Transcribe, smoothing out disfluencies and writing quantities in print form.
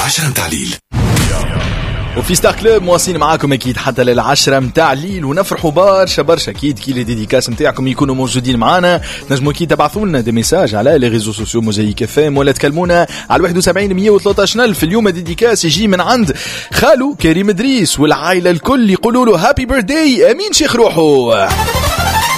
10 متاع الليل. وفي ستار كلوب مواصلين معاكم اكيد حتى لل10 متاع الليل، ونفرحوا برشا اكيد كي لي ديديكاس نتاعكم يكونوا موجودين معانا. نجموا اكيد تبعثوا لنا دي ميساج على لي ريزو سوسيو موزايك اف ام، ولا تكلمونا على 71 113 ألف. اليوم ديديكاس يجي من عند خالو كريم ادريس والعائله الكل، يقولوا له هابي بيرثداي. امين شيخ روحو.